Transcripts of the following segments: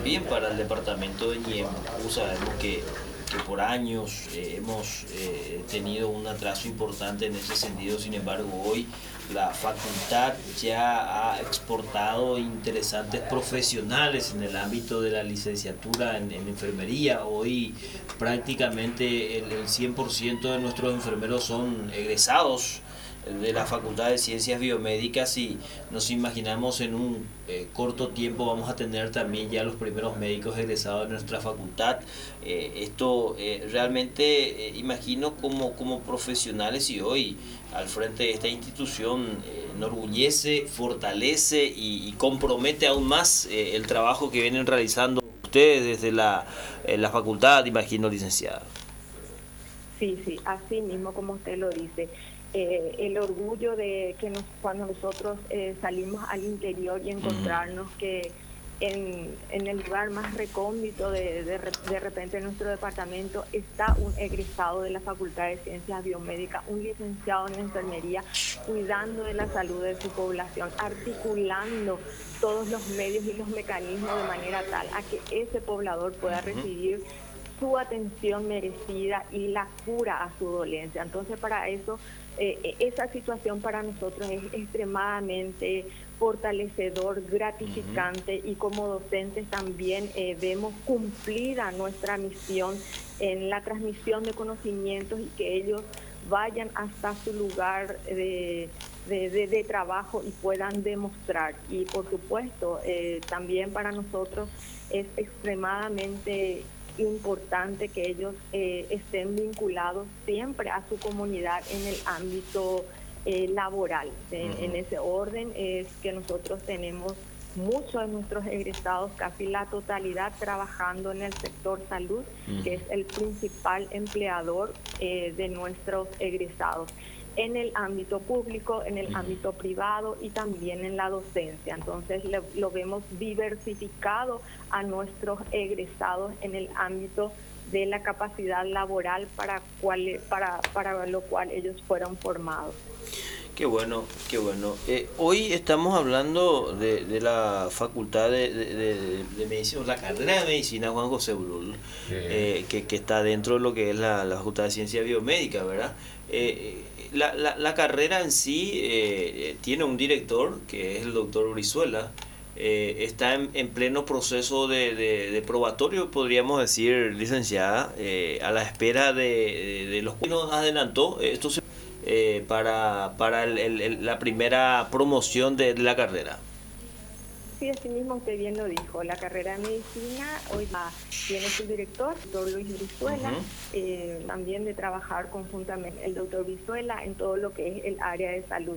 también para el departamento de Ñemby. Sabemos que por años hemos tenido un atraso importante en ese sentido. Sin embargo, hoy la facultad ya ha exportado interesantes profesionales en el ámbito de la licenciatura en enfermería. Hoy prácticamente el 100% de nuestros enfermeros son egresados de la Facultad de Ciencias Biomédicas, y nos imaginamos en un corto tiempo vamos a tener también ya los primeros médicos egresados de nuestra facultad. Esto realmente imagino como profesionales, y hoy al frente de esta institución enorgullece, fortalece y compromete aún más el trabajo que vienen realizando ustedes desde la facultad, imagino, licenciada. Sí, sí, así mismo como usted lo dice. El orgullo de que cuando nosotros salimos al interior y encontrarnos que en el lugar más recóndito de repente en nuestro departamento está un egresado de la Facultad de Ciencias Biomédicas, un licenciado en enfermería, cuidando de la salud de su población, articulando todos los medios y los mecanismos de manera tal a que ese poblador pueda recibir su atención merecida y la cura a su dolencia. Entonces, para eso, esa situación para nosotros es extremadamente fortalecedor, gratificante, y como docentes también vemos cumplida nuestra misión en la transmisión de conocimientos y que ellos vayan hasta su lugar de trabajo y puedan demostrar. Y por supuesto, también para nosotros es extremadamente importante que ellos estén vinculados siempre a su comunidad en el ámbito laboral. En ese orden es que nosotros tenemos muchos de nuestros egresados, casi la totalidad, trabajando en el sector salud, que es el principal empleador de nuestros egresados, en el ámbito público, en el ámbito privado y también en la docencia. Entonces lo vemos diversificado a nuestros egresados en el ámbito de la capacidad laboral para lo cual ellos fueron formados. Qué bueno, qué bueno. Hoy estamos hablando de la Facultad de Medicina, la carrera de Medicina Juan José Brull, que está dentro de lo que es la Facultad de Ciencias Biomédicas, ¿verdad? La carrera en sí tiene un director, que es el doctor Brizuela. Está en pleno proceso de probatorio, podríamos decir, licenciada, a la espera de los que nos adelantó. Esto se para la primera promoción de la carrera. Sí, así mismo usted bien lo dijo. La carrera de medicina hoy tiene su director, el doctor Luis Brizuela, también de trabajar conjuntamente el doctor Brizuela en todo lo que es el área de salud,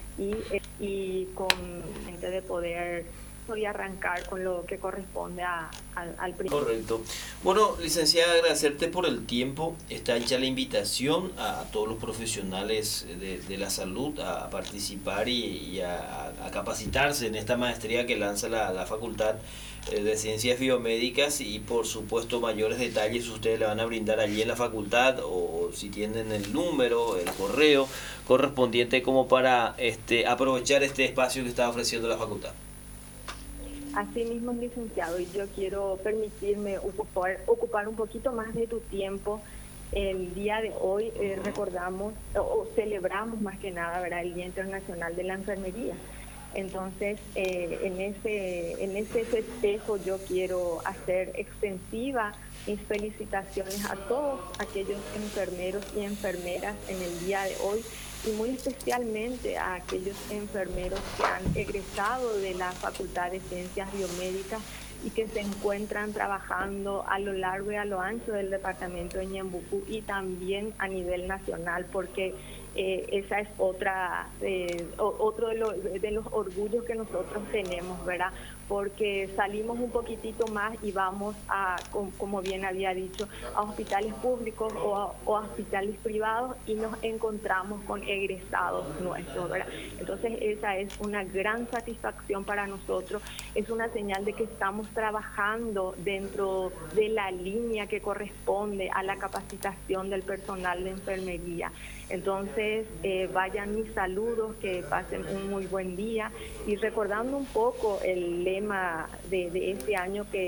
y con gente de poder y arrancar con lo que corresponde al primer. Correcto. Bueno, licenciada, agradecerte por el tiempo. Está hecha la invitación a todos los profesionales de la salud a participar y a capacitarse en esta maestría que lanza la Facultad de Ciencias Biomédicas, y por supuesto mayores detalles ustedes le van a brindar allí en la facultad, o si tienen el número, el correo correspondiente como para aprovechar este espacio que está ofreciendo la facultad. Así mismo, licenciado, y yo quiero permitirme ocupar un poquito más de tu tiempo. El día de hoy recordamos o celebramos más que nada, ¿verdad?, el Día Internacional de la Enfermería. Entonces, en ese festejo yo quiero hacer extensiva mis felicitaciones a todos aquellos enfermeros y enfermeras en el día de hoy, y muy especialmente a aquellos enfermeros que han egresado de la Facultad de Ciencias Biomédicas y que se encuentran trabajando a lo largo y a lo ancho del departamento de Ñembucú y también a nivel nacional, porque esa es otro de los orgullos que nosotros tenemos, ¿verdad? Porque salimos un poquitito más y vamos como bien había dicho, a hospitales públicos o a hospitales privados, y nos encontramos con egresados nuestros, ¿verdad? Entonces esa es una gran satisfacción para nosotros, es una señal de que estamos trabajando dentro de la línea que corresponde a la capacitación del personal de enfermería. Entonces, vayan mis saludos, que pasen un muy buen día, y recordando un poco el lema de este año que